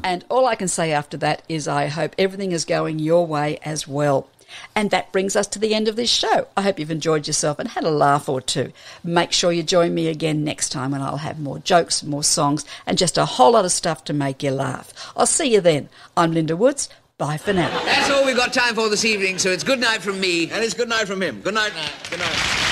And all I can say after that is I hope everything is going your way as well. And that brings us to the end of this show. I hope you've enjoyed yourself and had a laugh or two. Make sure you join me again next time when I'll have more jokes, more songs, and just a whole lot of stuff to make you laugh. I'll see you then. I'm Linda Woods. Bye for now. That's all we've got time for this evening, so it's good night from me. And it's good night from him. Good night. Good night.